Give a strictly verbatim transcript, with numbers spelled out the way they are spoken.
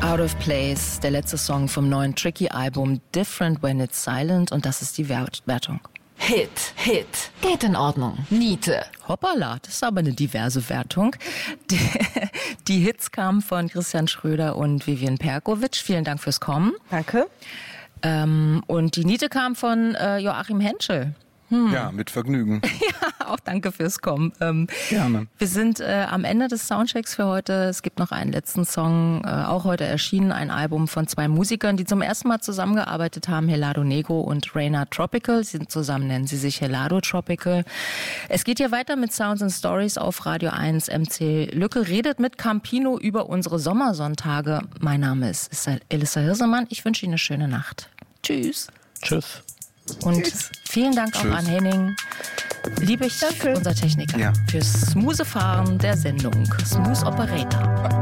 Out of Place, der letzte Song vom neuen Tricky-Album Different When It's Silent, und das ist die Wertung. Hit, Hit, geht in Ordnung. Niete. Hoppala, das ist aber eine diverse Wertung. Die, die Hits kamen von Christian Schröder und Vivian Perkovic. Vielen Dank fürs Kommen. Danke. Ähm, und die Niete kam von äh, Joachim Henschel. Hm. Ja, mit Vergnügen. Ja, auch danke fürs Kommen. Ähm, Gerne. Wir sind äh, am Ende des Soundchecks für heute. Es gibt noch einen letzten Song, äh, auch heute erschienen, ein Album von zwei Musikern, die zum ersten Mal zusammengearbeitet haben, Helado Negro und Raina Tropical. Sie sind zusammen, nennen sie sich Helado Tropical. Es geht hier weiter mit Sounds and Stories auf Radio eins. M C Lücke redet mit Campino über unsere Sommersonntage. Mein Name ist Elissa Hirsemann. Ich wünsche Ihnen eine schöne Nacht. Tschüss. Tschüss. Und Tschüss. vielen Dank Tschüss. auch an Henning Liebig, unser Techniker, ja. fürs smoothe Fahren der Sendung. Smooth Operator.